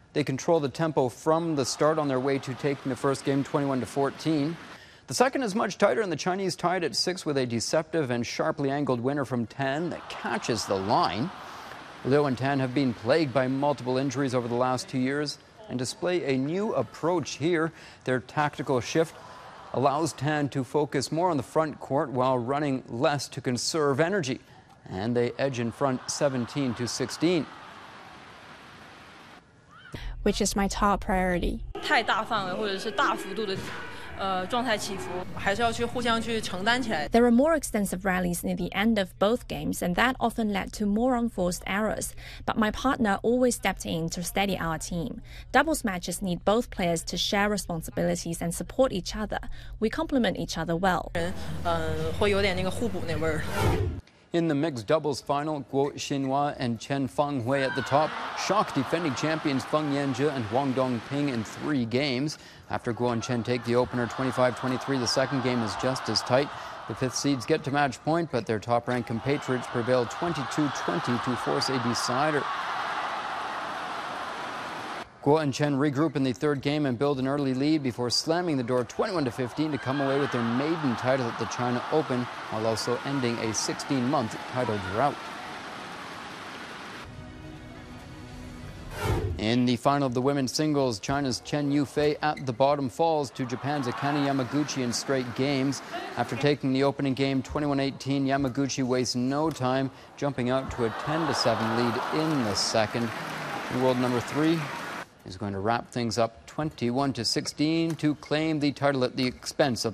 They control the tempo from the start on their way to taking the first game 21-14. The second is much tighter, and the Chinese tied at 6 with a deceptive and sharply angled winner from Tan that catches the line. Liu and Tan have been plagued by multiple injuries over the last 2 years and display a new approach here. Their tactical shift allows Tan to focus more on the front court while running less to conserve energy. And they edge in front 17-16. Which is my top priority. 太大范围或者是大幅度的状态起伏，还是要去互相去承担起来。 There were more extensive rallies near the end of both games, and that often led to more unforced errors. But my partner always stepped in to steady our team. Doubles matches need both players to share responsibilities and support each other. We complement each other well. 会有点那个互补那味儿。 In the mixed doubles final, Guo Xinhua and Chen Fanghui at the top shocked defending champions Feng Yanzhe and Wang Dongping in 3 games. After Guo and Chen take the opener 25-23, the second game is just as tight. The 5th seeds get to match point, but their top-ranked compatriots prevail 22-20 to force a decider. Guo and Chen regroup in the 3rd game and build an early lead before slamming the door 21-15 to come away with their maiden title at the China Open, while also ending a 16-month title drought. In the final of the women's singles, China's Chen Yufei at the bottom falls to Japan's Akane Yamaguchi in straight games. After taking the opening game 21-18, Yamaguchi wastes no time, jumping out to a 10-7 lead in the second. And world number 3 is going to wrap things up 21-16 to claim the title at the expense of